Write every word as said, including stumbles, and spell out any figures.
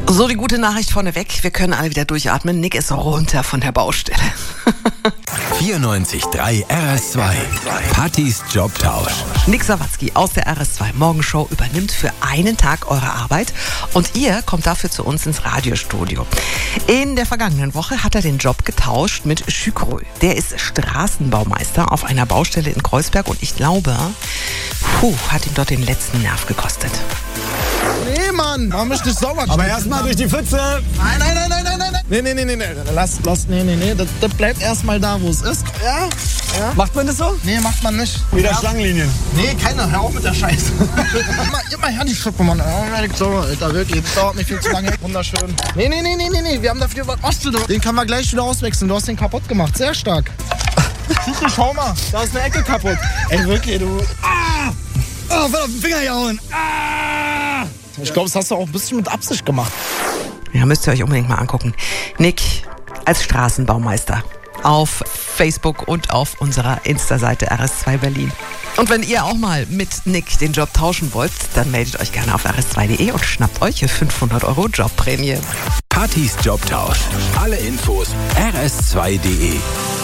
So, die gute Nachricht vorneweg. Wir können alle wieder durchatmen. Nick ist runter von der Baustelle. vierundneunzig Komma drei R S zwei. Pattys Jobtausch. Nick Sawatzki aus der R S zwei Morgenshow übernimmt für einen Tag eure Arbeit und ihr kommt dafür zu uns ins Radiostudio. In der vergangenen Woche hat er den Job getauscht mit Schükrö. Der ist Straßenbaumeister auf einer Baustelle in Kreuzberg und ich glaube, puh, hat ihm dort den letzten Nerv gekostet. Nee, Mann, warum ist das sauber? Aber erstmal durch die Pfütze. Nein, nein, nein, nein, nein, nein. Nee, nee, nee, nee, nee. Lass, lass, nee, nee, nee. Das, das bleibt erstmal da, wo es ist. Ja? Ja. Macht man das so? Nee, macht man nicht. Wieder ja. Schlangenlinien. Nee, keine. Hör auf mit der Scheiße. Gib mal her die Schuppe, Mann. So, Alter, wirklich. Das dauert nicht viel zu lange. Wunderschön. Nee, nee, nee, nee, nee, nee. Wir haben dafür was Ostel. Den kann man gleich wieder auswechseln. Du hast den kaputt gemacht. Sehr stark. Schau mal. Da ist eine Ecke kaputt. Ey, wirklich, du. Ah! Oh, voll auf den Finger gehauen. Ah! Ich glaube, das hast du auch ein bisschen mit Absicht gemacht. Ja, müsst ihr euch unbedingt mal angucken. Nick als Straßenbaumeister auf Facebook und auf unserer Insta-Seite R S zwei Berlin. Und wenn ihr auch mal mit Nick den Job tauschen wollt, dann meldet euch gerne auf r s zwei punkt de und schnappt euch fünfhundert Euro Jobprämie. Pattys Jobtausch. Alle Infos r s zwei punkt de.